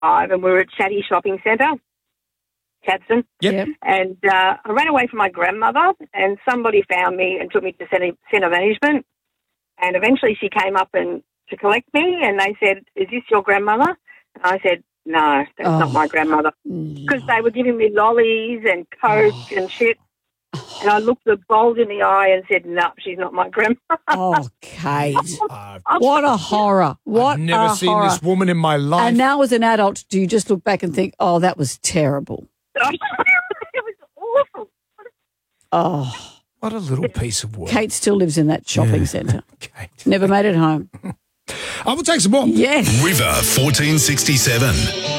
and we were at Chatty Shopping Centre, Chadstone. Yep. And I ran away from my grandmother, and somebody found me and took me to centre management. And eventually she came up to collect me, and they said, "Is this your grandmother?" And I said, "No, that's not my grandmother." Because they were giving me lollies and Coke and shit. And I looked the bold in the eye and said, "No, she's not my grandmother." Oh, Kate. What a horror. What I've never seen horror. this woman in my life. And now as an adult, do you just look back and think, oh, that was terrible? It was awful. Oh, What a little piece of work. Kate still lives in that shopping centre. Kate. Never made it home. I will take some more. Yes. River 1467.